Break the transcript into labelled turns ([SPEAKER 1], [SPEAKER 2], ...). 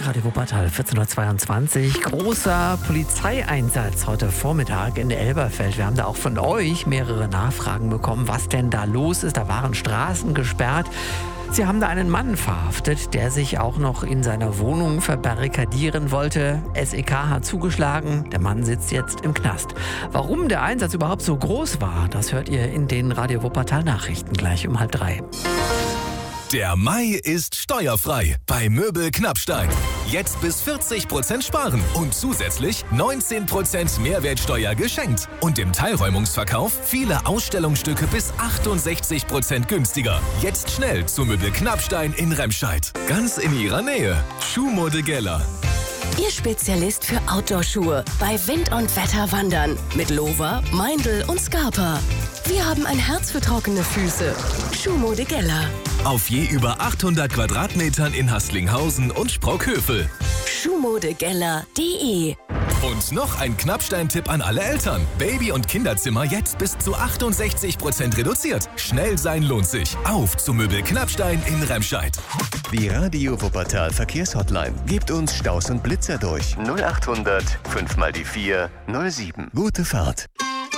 [SPEAKER 1] Radio Wuppertal, 14:22 Uhr. Großer Polizeieinsatz heute Vormittag in Elberfeld. Wir haben da auch von euch mehrere Nachfragen bekommen, was denn da los ist. Da waren Straßen gesperrt. Sie haben da einen Mann verhaftet, der sich auch noch in seiner Wohnung verbarrikadieren wollte. SEK hat zugeschlagen. Der Mann sitzt jetzt im Knast. Warum der Einsatz überhaupt so groß war, das hört ihr in den Radio Wuppertal Nachrichten gleich um 2:30.
[SPEAKER 2] Der Mai ist steuerfrei bei Möbel Knappstein. Jetzt bis 40% sparen und zusätzlich 19% Mehrwertsteuer geschenkt. Und im Teilräumungsverkauf viele Ausstellungsstücke bis 68% günstiger. Jetzt schnell zu Möbel Knappstein in Remscheid. Ganz in ihrer Nähe. Schuhmode Geller.
[SPEAKER 3] Ihr Spezialist für Outdoor-Schuhe bei Wind und Wetter wandern mit Lova, Meindl und Scarpa. Wir haben ein Herz für trockene Füße. Schuhmode Geller.
[SPEAKER 2] Auf je über 800 Quadratmetern in Haslinghausen und Sprockhövel.
[SPEAKER 3] Schuhmodegeller.de.
[SPEAKER 2] Und noch ein Knappstein-Tipp an alle Eltern. Baby- und Kinderzimmer jetzt bis zu 68% reduziert. Schnell sein lohnt sich. Auf zu Möbel Knappstein in Remscheid.
[SPEAKER 4] Die Radio Wuppertal Verkehrshotline. Gebt uns Staus und Blitzer durch. 0800 5 mal die 4 07. Gute Fahrt.